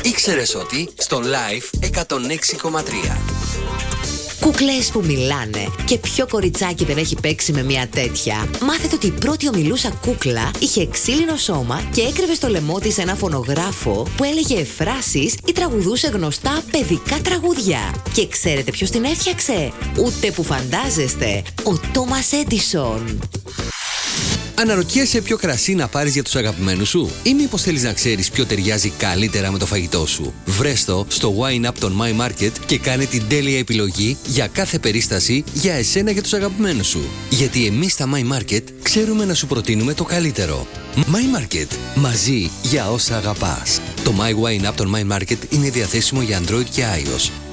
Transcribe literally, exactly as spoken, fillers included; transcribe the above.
Ήξερες ότι στο Live εκατόν έξι κόμμα τρία. Κουκλές που μιλάνε. Και ποιο κοριτσάκι δεν έχει παίξει με μια τέτοια. Μάθετε ότι η πρώτη ομιλούσα κούκλα είχε ξύλινο σώμα και έκρυβε στο λαιμό της ένα φωνογράφο που έλεγε φράσεις ή τραγουδούσε γνωστά παιδικά τραγούδια. Και ξέρετε ποιος την έφτιαξε? Ούτε που φαντάζεστε. Ο Τόμας Έντισον. Αναρωτιέσαι ποιο κρασί να πάρεις για τους αγαπημένους σου, ή μήπως θέλεις να ξέρεις ποιο ταιριάζει καλύτερα με το φαγητό σου? Βρες το στο Wine Up των My Market και κάνε την τέλεια επιλογή για κάθε περίσταση για εσένα και τους αγαπημένους σου. Γιατί εμείς στα My Market ξέρουμε να σου προτείνουμε το καλύτερο. My Market. Μαζί για όσα αγαπάς. Το My Wine Up των My Market είναι διαθέσιμο για Android και iOS.